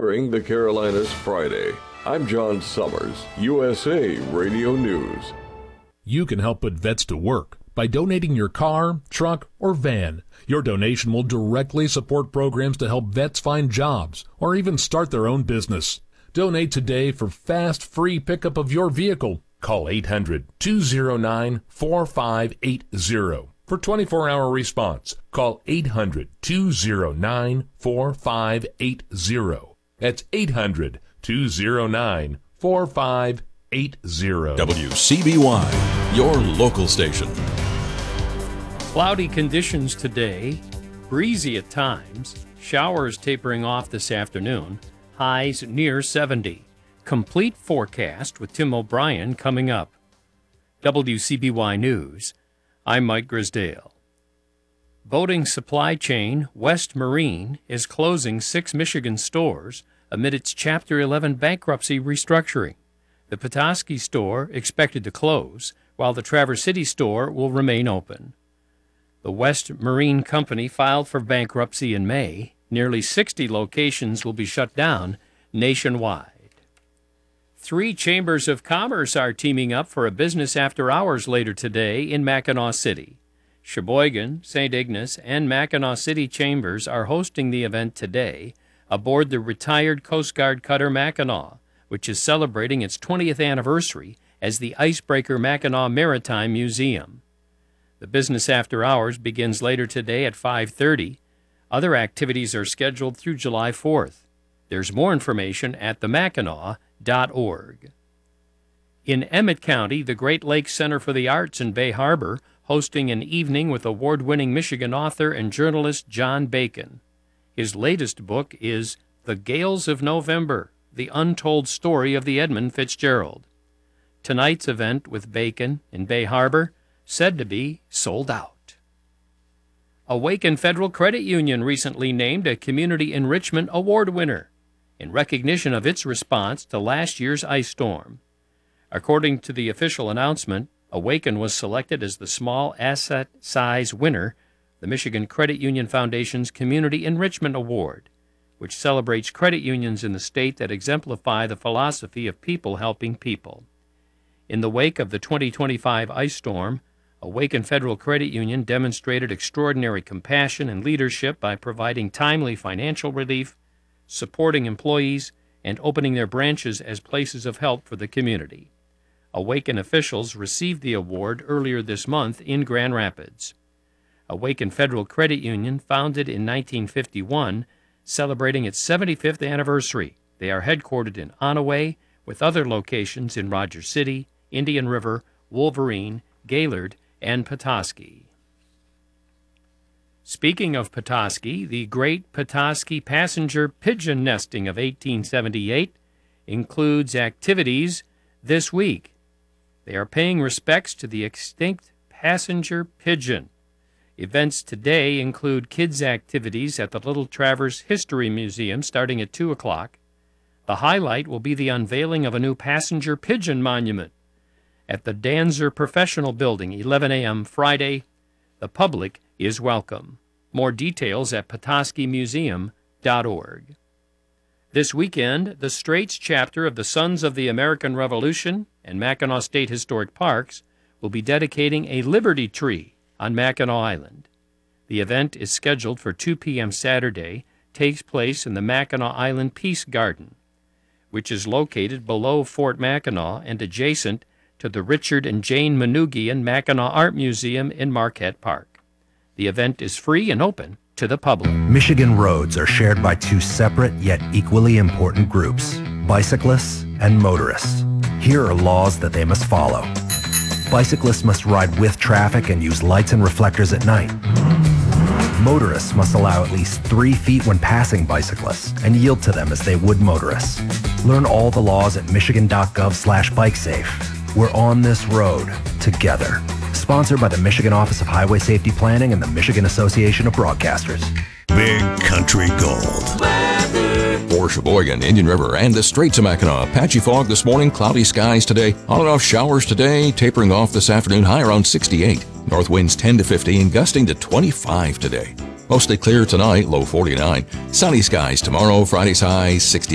Covering the Carolinas Friday. I'm John Summers, USA Radio News. You can help put vets to work by donating your car, truck, or van. Your donation will directly support programs to help vets find jobs or even start their own business. Donate today for fast, free pickup of your vehicle. Call 800-209-4580 for 24-hour response. Call 800-209-4580. That's 800-209-4580. WCBY, your local station. Cloudy conditions today, breezy at times, showers tapering off this afternoon, highs near 70. Complete forecast with Tim O'Brien coming up. WCBY News, I'm Mike Grisdale. Boating supply chain West Marine is closing 6 Michigan stores amid its Chapter 11 bankruptcy restructuring. The Petoskey store expected to close, while the Traverse City store will remain open. The West Marine Company filed for bankruptcy in May. Nearly 60 locations will be shut down nationwide. 3 chambers of commerce are teaming up for a business after hours later today in Mackinaw City. Sheboygan, St. Ignace, and Mackinaw City chambers are hosting the event today aboard the retired Coast Guard cutter Mackinaw, which is celebrating its 20th anniversary as the Icebreaker Mackinaw Maritime Museum. The business after hours begins later today at 5:30. Other activities are scheduled through July 4th. There's more information at themackinaw.org. In Emmett County, the Great Lakes Center for the Arts in Bay Harbor hosting an evening with award-winning Michigan author and journalist John Bacon. His latest book is The Gales of November, The Untold Story of the Edmund Fitzgerald. Tonight's event with Bacon in Bay Harbor said to be sold out. Awaken Federal Credit Union recently named a Community Enrichment Award winner in recognition of its response to last year's ice storm. According to the official announcement, Awaken was selected as the small asset size winner, the Michigan Credit Union Foundation's Community Enrichment Award, which celebrates credit unions in the state that exemplify the philosophy of people helping people. In the wake of the 2025 ice storm, Awaken Federal Credit Union demonstrated extraordinary compassion and leadership by providing timely financial relief, supporting employees, and opening their branches as places of help for the community. Awaken officials received the award earlier this month in Grand Rapids. Awaken Federal Credit Union, founded in 1951, celebrating its 75th anniversary. They are headquartered in Onaway, with other locations in Rogers City, Indian River, Wolverine, Gaylord, and Petoskey. Speaking of Petoskey, the Great Petoskey Passenger Pigeon Nesting of 1878 includes activities this week. They are paying respects to the extinct passenger pigeon. Events today include kids' activities at the Little Traverse History Museum starting at 2 o'clock. The highlight will be the unveiling of a new passenger pigeon monument at the Danzer Professional Building, 11 a.m. Friday. The public is welcome. More details at petoskeymuseum.org. This weekend, the Straits chapter of the Sons of the American Revolution and Mackinaw State Historic Parks will be dedicating a Liberty Tree on Mackinac Island. The event is scheduled for 2 p.m. Saturday, takes place in the Mackinac Island Peace Garden, which is located below Fort Mackinac and adjacent to the Richard and Jane Manoogian Mackinac Art Museum in Marquette Park. The event is free and open to the public. Michigan roads are shared by 2 separate yet equally important groups, bicyclists and motorists. Here are laws that they must follow. Bicyclists must ride with traffic and use lights and reflectors at night. Motorists must allow at least 3 feet when passing bicyclists and yield to them as they would motorists. Learn all the laws at michigan.gov/bikesafe. We're on this road together. Sponsored by the Michigan Office of Highway Safety Planning and the Michigan Association of Broadcasters. Big Country Gold. For Sheboygan, Indian River, and the Straits of Mackinac, patchy fog this morning, cloudy skies today, on and off showers today, tapering off this afternoon, high around 68. North winds 10 to 15, gusting to 25 today. Mostly clear tonight, low 49. Sunny skies tomorrow, Friday's high 60.